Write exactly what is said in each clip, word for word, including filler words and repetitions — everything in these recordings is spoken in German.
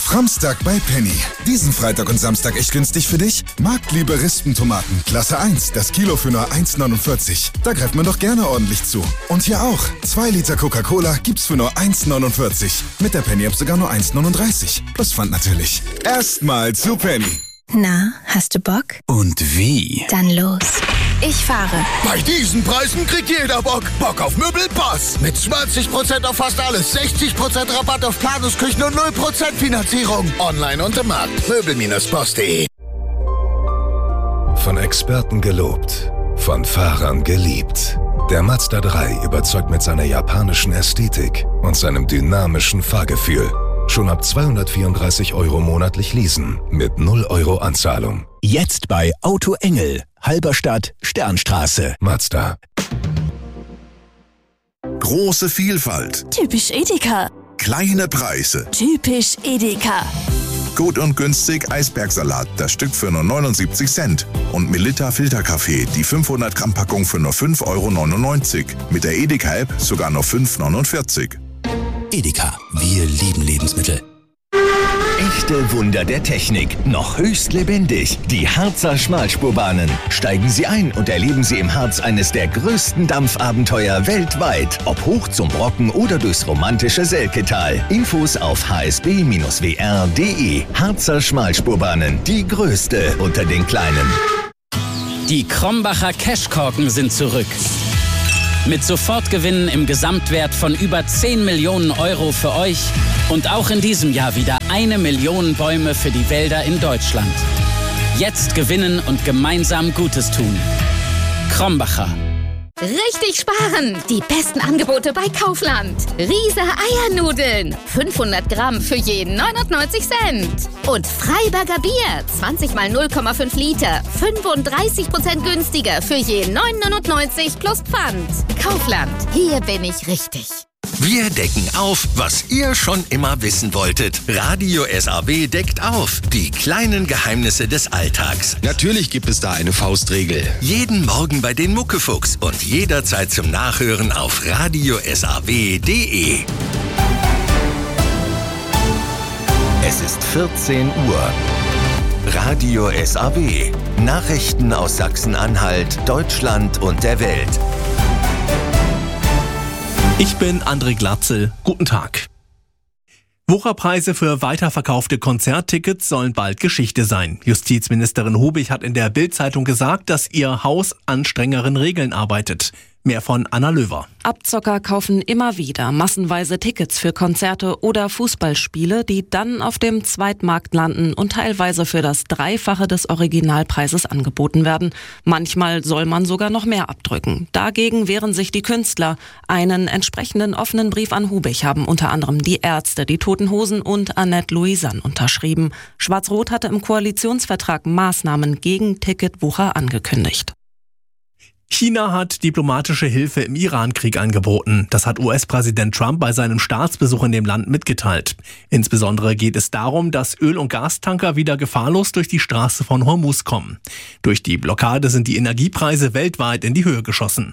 Framstag bei Penny. Diesen Freitag und Samstag echt günstig für dich? Marktliebe Rispentomaten, Klasse eins, das Kilo für nur eins neunundvierzig. Da greift man doch gerne ordentlich zu. Und hier auch. zwei Liter Coca-Cola gibt's für nur eins neunundvierzig. Mit der Penny-App sogar nur eins neununddreißig. Plus Pfand natürlich. Erstmal zu Penny. Na, hast du Bock? Und wie? Dann los. Ich fahre. Bei diesen Preisen kriegt jeder Bock. Bock auf Möbelpass. Mit zwanzig Prozent auf fast alles, sechzig Prozent Rabatt auf Planungsküchen und null Prozent Finanzierung. Online und im Markt. Möbel Bindestrich post punkt de. Von Experten gelobt, von Fahrern geliebt. Der Mazda drei überzeugt mit seiner japanischen Ästhetik und seinem dynamischen Fahrgefühl. Schon ab zweihundertvierunddreißig Euro monatlich leasen mit null Euro Anzahlung. Jetzt bei Auto Engel, Halberstadt, Sternstraße. Mazda. Große Vielfalt. Typisch Edeka. Kleine Preise. Typisch Edeka. Gut und günstig Eisbergsalat, das Stück für nur neunundsiebzig Cent. Und Melitta Filterkaffee, die fünfhundert Gramm Packung für nur fünf Euro neunundneunzig. Mit der Edeka-App sogar nur fünf Euro neunundvierzig. Edeka, wir lieben Lebensmittel. Echte Wunder der Technik, noch höchst lebendig. Die Harzer Schmalspurbahnen. Steigen Sie ein und erleben Sie im Harz eines der größten Dampfabenteuer weltweit. Ob hoch zum Brocken oder durchs romantische Selketal. Infos auf h s b w r punkt d e. Harzer Schmalspurbahnen, die größte unter den kleinen. Die Krombacher Cashkorken sind zurück. Mit Sofortgewinnen im Gesamtwert von über zehn Millionen Euro für euch und auch in diesem Jahr wieder eine Million Bäume für die Wälder in Deutschland. Jetzt gewinnen und gemeinsam Gutes tun. Krombacher. Richtig sparen! Die besten Angebote bei Kaufland. Riese Eiernudeln. fünfhundert Gramm für jeden neunundneunzig Cent. Und Freiberger Bier. zwanzig mal null Komma fünf Liter. fünfunddreißig Prozent günstiger für jeden neun neunundneunzig plus Pfand. Kaufland. Hier bin ich richtig. Wir decken auf, was ihr schon immer wissen wolltet. Radio S A W deckt auf. Die kleinen Geheimnisse des Alltags. Natürlich gibt es da eine Faustregel. Jeden Morgen bei den Muckefuchs und jederzeit zum Nachhören auf radio s a w punkt d e. Es ist vierzehn Uhr. Radio S A W. Nachrichten aus Sachsen-Anhalt, Deutschland und der Welt. Ich bin André Glatzel. Guten Tag. Wucherpreise für weiterverkaufte Konzerttickets sollen bald Geschichte sein. Justizministerin Hubig hat in der Bild-Zeitung gesagt, dass ihr Haus an strengeren Regeln arbeitet. Mehr von Anna Löwer. Abzocker kaufen immer wieder massenweise Tickets für Konzerte oder Fußballspiele, die dann auf dem Zweitmarkt landen und teilweise für das Dreifache des Originalpreises angeboten werden. Manchmal soll man sogar noch mehr abdrücken. Dagegen wehren sich die Künstler. Einen entsprechenden offenen Brief an Hubig haben unter anderem die Ärzte, die Toten Hosen und Annette Louisanne unterschrieben. Schwarz-Rot hatte im Koalitionsvertrag Maßnahmen gegen Ticketwucher angekündigt. China hat diplomatische Hilfe im Iran-Krieg angeboten. Das hat U S-Präsident Trump bei seinem Staatsbesuch in dem Land mitgeteilt. Insbesondere geht es darum, dass Öl- und Gastanker wieder gefahrlos durch die Straße von Hormuz kommen. Durch die Blockade sind die Energiepreise weltweit in die Höhe geschossen.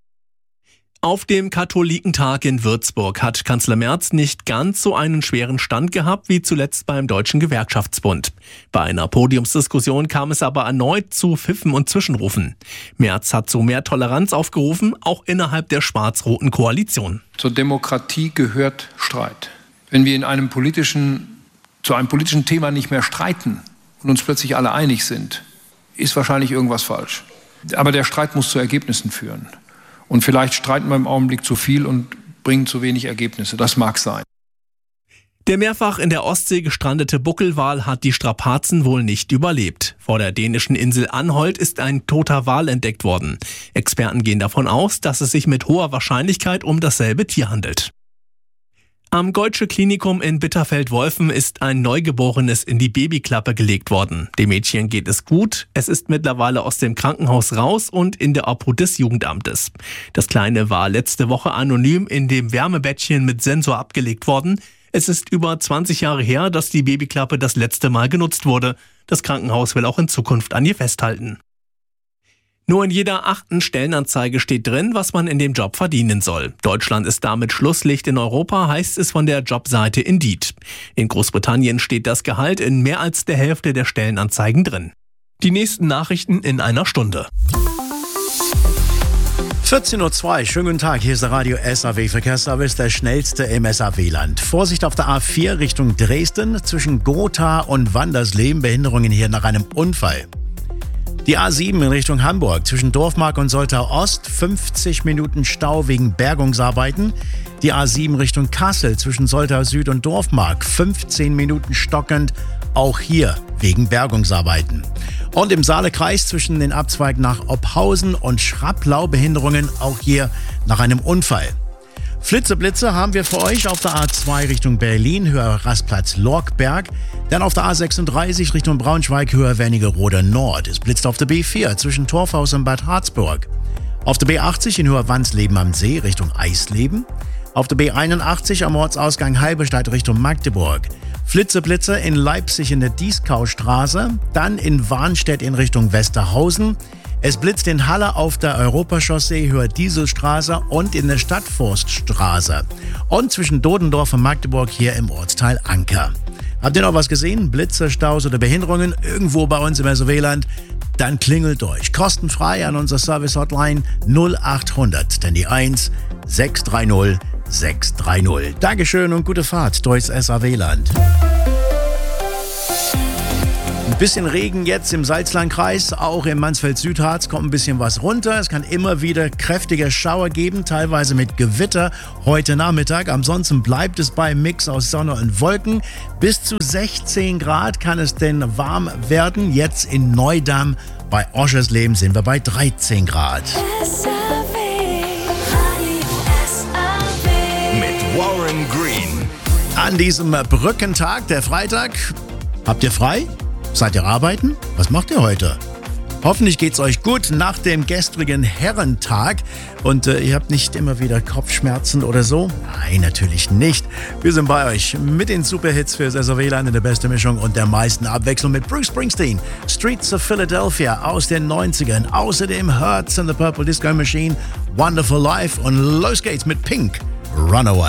Auf dem Katholikentag in Würzburg hat Kanzler Merz nicht ganz so einen schweren Stand gehabt wie zuletzt beim Deutschen Gewerkschaftsbund. Bei einer Podiumsdiskussion kam es aber erneut zu Pfiffen und Zwischenrufen. Merz hat zu mehr Toleranz aufgerufen, auch innerhalb der schwarz-roten Koalition. Zur Demokratie gehört Streit. Wenn wir in einem politischen, zu einem politischen Thema nicht mehr streiten und uns plötzlich alle einig sind, ist wahrscheinlich irgendwas falsch. Aber der Streit muss zu Ergebnissen führen. Und vielleicht streiten wir im Augenblick zu viel und bringen zu wenig Ergebnisse. Das mag sein. Der mehrfach in der Ostsee gestrandete Buckelwal hat die Strapazen wohl nicht überlebt. Vor der dänischen Insel Anholt ist ein toter Wal entdeckt worden. Experten gehen davon aus, dass es sich mit hoher Wahrscheinlichkeit um dasselbe Tier handelt. Am Geutsche Klinikum in Bitterfeld-Wolfen ist ein Neugeborenes in die Babyklappe gelegt worden. Dem Mädchen geht es gut. Es ist mittlerweile aus dem Krankenhaus raus und in der Obhut des Jugendamtes. Das Kleine war letzte Woche anonym in dem Wärmebettchen mit Sensor abgelegt worden. Es ist über zwanzig Jahre her, dass die Babyklappe das letzte Mal genutzt wurde. Das Krankenhaus will auch in Zukunft an ihr festhalten. Nur in jeder achten Stellenanzeige steht drin, was man in dem Job verdienen soll. Deutschland ist damit Schlusslicht in Europa, heißt es von der Jobseite Indeed. In Großbritannien steht das Gehalt in mehr als der Hälfte der Stellenanzeigen drin. Die nächsten Nachrichten in einer Stunde. vierzehn Uhr zwei, schönen guten Tag, hier ist der Radio S A W Verkehrsservice, der schnellste im S A W-Land. Vorsicht auf der A vier Richtung Dresden, zwischen Gotha und Wandersleben, Behinderungen hier nach einem Unfall. Die A sieben in Richtung Hamburg, zwischen Dorfmark und Soltau Ost, fünfzig Minuten Stau wegen Bergungsarbeiten. Die A sieben Richtung Kassel, zwischen Soltau Süd und Dorfmark, fünfzehn Minuten stockend, auch hier wegen Bergungsarbeiten. Und im Saalekreis zwischen den Abzweigen nach Ophausen und Schrapplau Behinderungen, auch hier nach einem Unfall. Flitzeblitze haben wir für euch auf der A zwei Richtung Berlin, höher Rastplatz Lorkberg. Dann auf der A sechsunddreißig Richtung Braunschweig, höher Wernigerode Nord. Es blitzt auf der B vier zwischen Torfhaus und Bad Harzburg. Auf der B achtzig in höher Wandsleben am See Richtung Eisleben. Auf der B einundachtzig am Ortsausgang Halberstadt Richtung Magdeburg. Flitzeblitze in Leipzig in der Dieskaustraße. Dann in Warnstedt in Richtung Westerhausen. Es blitzt in Halle auf der Europachaussee, höher Dieselstraße und in der Stadtforststraße. Und zwischen Dodendorf und Magdeburg hier im Ortsteil Anker. Habt ihr noch was gesehen? Blitze, Staus oder Behinderungen irgendwo bei uns im S A W-Land? Dann klingelt durch. Kostenfrei an unserer Service-Hotline null achthundert, denn die eins sechs drei null sechs drei null. Dankeschön und gute Fahrt durchs S A W-Land. Ein bisschen Regen jetzt im Salzlandkreis, auch im Mansfeld-Südharz kommt ein bisschen was runter. Es kann immer wieder kräftige Schauer geben, teilweise mit Gewitter heute Nachmittag. Ansonsten bleibt es bei Mix aus Sonne und Wolken. Bis zu sechzehn Grad kann es denn warm werden. Jetzt in Neudamm bei Oschersleben sind wir bei dreizehn Grad. Mit Warren Green. An diesem Brückentag, der Freitag, habt ihr frei? Seid ihr arbeiten? Was macht ihr heute? Hoffentlich geht's euch gut nach dem gestrigen Herrentag und äh, ihr habt nicht immer wieder Kopfschmerzen oder so? Nein, natürlich nicht. Wir sind bei euch mit den Superhits fürs S A W-Land in der besten Mischung und der meisten Abwechslung mit Bruce Springsteen, Streets of Philadelphia aus den neunzigern, außerdem Hertz and the Purple Disco Machine, Wonderful Life und los geht's mit Pink, Runaway.